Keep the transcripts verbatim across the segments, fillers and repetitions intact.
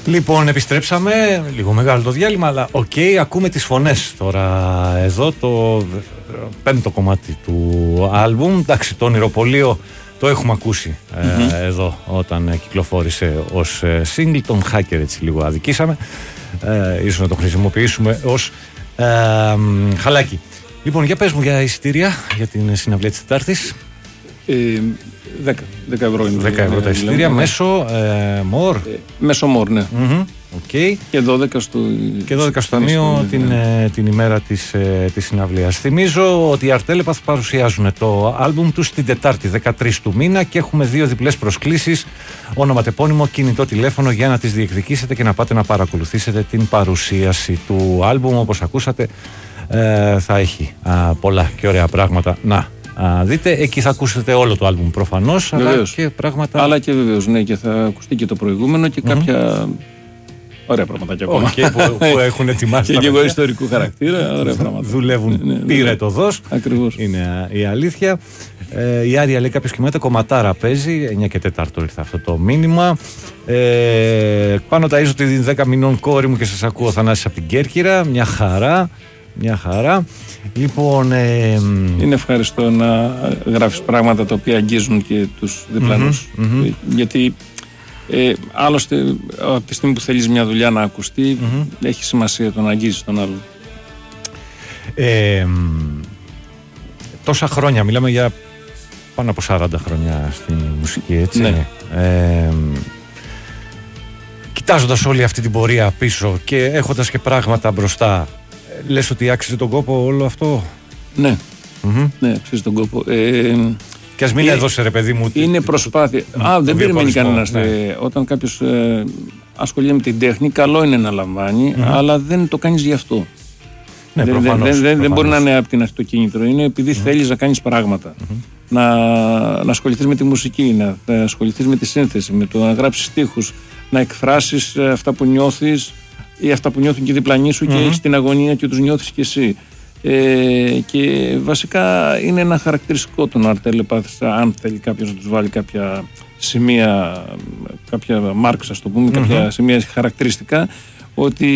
Λοιπόν, επιστρέψαμε, λίγο μεγάλο το διάλειμμα, αλλά οκ, okay, ακούμε τις φωνές τώρα εδώ, το πέμπτο κομμάτι του άλμπουμ. Εντάξει, το ονειροπωλείο το έχουμε ακούσει mm-hmm. ε, εδώ όταν κυκλοφόρησε ως ε, single, τον Hacker έτσι λίγο αδικήσαμε, ε, ίσως να το χρησιμοποιήσουμε ως ε, χαλάκι. Λοιπόν, για πες μου για εισιτήρια για την συναυλία της Τετάρτης. Ε, δέκα ευρώ είναι. δέκα ευρώ τα εισιτήρια, μέσω ε, μορ. Ε, μέσω μορ, ναι. Mm-hmm. Okay. Και δώδεκα στο, και δώδεκα στο ταμείο την, ναι. την ημέρα της, ε, της συναυλίας. Θυμίζω ότι οι Art Telepath παρουσιάζουν το άλμπουμ τους την Τετάρτη δεκατρείς του μήνα και έχουμε δύο διπλές προσκλήσεις, όνοματεπώνυμο, κινητό τηλέφωνο για να τις διεκδικήσετε και να πάτε να παρακολουθήσετε την παρουσίαση του άλμπουμ. Όπως ακούσατε, ε, θα έχει α, πολλά και ωραία πράγματα να Α, δείτε, εκεί θα ακούσετε όλο το άλμπουμ προφανώς, αλλά και πράγματα... Αλλά και βεβαίως, ναι, και θα ακουστεί και το προηγούμενο και mm-hmm. κάποια ωραία πραγματάκια ακόμα. Okay, που, που έχουν ετοιμάσει. Και λίγο ιστορικού χαρακτήρα, ωραία πράγματα. Δουλεύουν ναι, ναι, πήρε το δος. Ακριβώς. Είναι η αλήθεια. Ε, η Άρια λέει κάποιος κοιμάται, κομματάρα παίζει, εννιά και τέταρτο ήρθε αυτό το μήνυμα. Ε, πάνω ταΐζω τη δέκα μηνών κόρη μου και σας ακούω, Θανάσης από την Κέρκυρα, μια χαρά. Μια χαρά. Λοιπόν, ε, είναι ευχαριστώ να γράφεις πράγματα τα οποία αγγίζουν και τους διπλανούς. Mm-hmm, mm-hmm. Γιατί ε, άλλωστε από τη στιγμή που θέλεις μια δουλειά να ακουστεί, mm-hmm. έχει σημασία το να αγγίζεις τον άλλον. Ε, τόσα χρόνια, μιλάμε για πάνω από σαράντα χρόνια στη μουσική, έτσι. Ναι. Ε, κοιτάζοντας όλη αυτή την πορεία πίσω και έχοντας και πράγματα μπροστά, λες ότι άξιζε τον κόπο όλο αυτό? Ναι, mm-hmm. ναι, αξίζει τον κόπο. Ε, και ας μην ε, έδωσε ρε παιδί μου. Είναι προσπάθεια. Mm, Α, δεν περιμένει κανένας. Ναι. Ε, όταν κάποιος ε, ασχολείται με την τέχνη, καλό είναι να λαμβάνει, mm-hmm. αλλά δεν το κάνεις γι' αυτό. Ναι, δεν, προφανώς, δεν, προφανώς. δεν μπορεί να είναι από την αρχή το κίνητρο. Είναι επειδή mm-hmm. θέλεις να κάνεις πράγματα. Mm-hmm. Να, να ασχοληθείς με τη μουσική, να, να ασχοληθείς με τη σύνθεση, με το να γράψεις στίχους, να εκφράσεις αυτά που νιώθεις ή αυτά που νιώθουν και οι διπλανοί σου mm-hmm. και έχεις την αγωνία και τους νιώθεις κι εσύ. Ε, και βασικά είναι ένα χαρακτηριστικό των Art Telepath, αν θέλει κάποιος να τους βάλει κάποια σημεία, κάποια μάρξ, ας το πούμε, mm-hmm. κάποια σημεία χαρακτηριστικά, ότι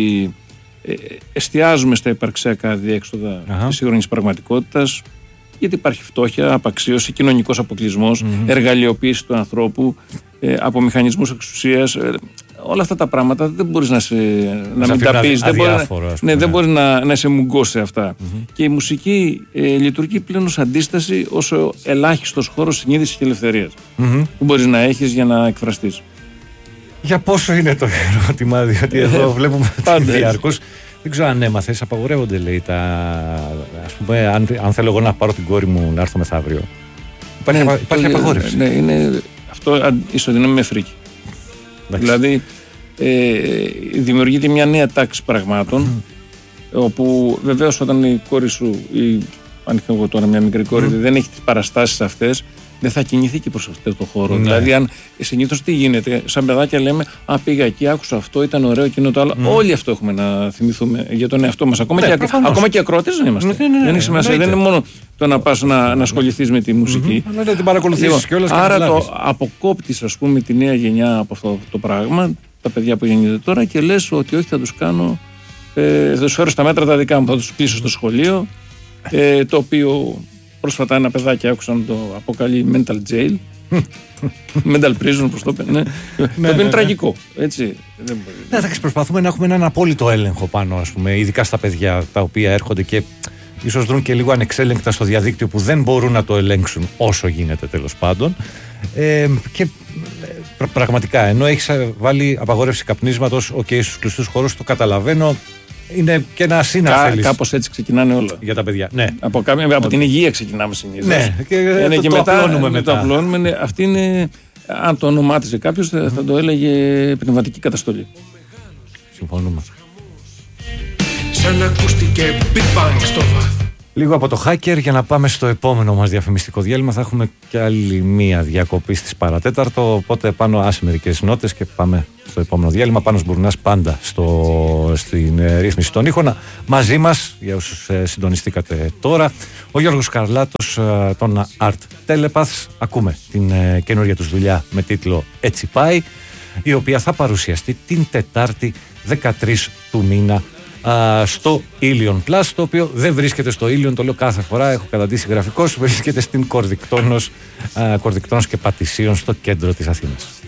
ε, εστιάζουμε στα υπαρξιακά διέξοδα uh-huh. της σύγχρονης πραγματικότητας, γιατί υπάρχει φτώχεια, απαξίωση, κοινωνικός αποκλεισμός, mm-hmm. εργαλειοποίηση του ανθρώπου, ε, από μηχανισμούς εξουσίας. Ε, όλα αυτά τα πράγματα δεν μπορείς να, σε, να μην τα πεις, δεν μπορείς, ναι, δεν μπορείς να, να είσαι μουγκός σε αυτά. Mm-hmm. Και η μουσική ε, λειτουργεί πλέον ως αντίσταση, ως ελάχιστος χώρος συνείδησης και ελευθερίας mm-hmm. που μπορείς να έχεις για να εκφραστείς. Για πόσο είναι το ερώτημα, διότι εδώ βλέπουμε διαρκώς. Δεν ξέρω αν έμαθες, απαγορεύονται λέει τα. Ας πούμε, αν, αν θέλω εγώ να πάρω την κόρη μου να έρθω μεθαύριο. Υπάρχει, ναι, υπάρχει το, απαγόρευση. Ναι, είναι, αυτό ισοδυναμεί με φρίκη. Εντάξει. Δηλαδή, ε, δημιουργείται μια νέα τάξη πραγμάτων, mm. όπου βεβαίως όταν η κόρη σου, ή αν έχω εγώ τώρα μια μικρή κόρη, mm. δεν έχει τις παραστάσεις αυτές, δεν θα κινηθεί και προς αυτό το χώρο. Ναι. Δηλαδή, αν συνήθως τι γίνεται, σαν παιδάκια λέμε, Α, πήγα εκεί, άκουσα αυτό, ήταν ωραίο εκείνο το άλλο. Mm. Όλοι αυτό έχουμε να θυμηθούμε για τον εαυτό μας. Ακόμα, ναι, και, ακόμα και ακροατές δεν είμαστε. Ναι, ναι, ναι, δεν έχει σημασία. Ναι, δεν είναι μόνο το να πας να, να ασχοληθείς με τη μουσική. Mm-hmm. Αλλά την παρακολουθήσεις κιόλας. Άρα το αποκόπτεις, ας πούμε, τη νέα γενιά από αυτό το πράγμα, τα παιδιά που γεννιούνται τώρα, και λες ότι όχι, θα τους κάνω. Ε, θα τους φέρω στα μέτρα τα δικά μου, θα τους κλείσω στο σχολείο. Ε, το οποίο. Πρόσφατα ένα παιδάκι άκουσα να το αποκαλεί mental jail. Mental prison, όπως το είπε. Ναι. Το οποίο είναι τραγικό. Έτσι. Ναι, θα προσπαθούμε να έχουμε έναν απόλυτο έλεγχο πάνω, ας πούμε, ειδικά στα παιδιά τα οποία έρχονται και ίσως δρουν και λίγο ανεξέλεγκτα στο διαδίκτυο, που δεν μπορούν να το ελέγξουν όσο γίνεται τέλος πάντων. Ε, και πρα, πραγματικά, ενώ έχεις βάλει απαγόρευση καπνίσματος, οκ, okay, στους κλειστούς χώρους, το καταλαβαίνω. Είναι και ένα σύναφελης. Κα, κάπως έτσι ξεκινάνε όλα. Για τα παιδιά. Ναι. Από, από Ότι... την υγεία ξεκινάμε συνήθως. Ναι, και, είναι το, και το μετά, απλώνουμε μετά. Το απλώνουμε, ναι, αυτή είναι, αν το ονομάτιζε κάποιος, mm-hmm. θα το έλεγε πνευματική καταστολή. Συμφωνούμε. Σαν ακούστηκε Big Bang στο βάθο. Λίγο από το Hacker για να πάμε στο επόμενο μας διαφημιστικό διάλειμμα. Θα έχουμε και άλλη μία διακοπή στις παρατέταρτο. Οπότε πάνω άσε μερικές νότες και πάμε στο επόμενο διάλειμμα. Πάνος Μπουρνάς πάντα στο, στην ε, ρύθμιση των ήχων. Μαζί μας, για όσους ε, συντονιστήκατε τώρα, ο Γιώργος Καρλάτος ε, των Art Telepath. Ακούμε την ε, καινούργια τους δουλειά με τίτλο Έτσι πάει. η οποία θα παρουσιαστεί την Τετάρτη δεκατρείς του μήνα α, στο Ilion Plus, το οποίο δεν βρίσκεται στο Ilion, το λέω κάθε φορά, έχω καταντήσει γραφικός, βρίσκεται στην Κορδικτόνος, α, Κορδικτόνος και Πατησίων στο κέντρο της Αθήνας.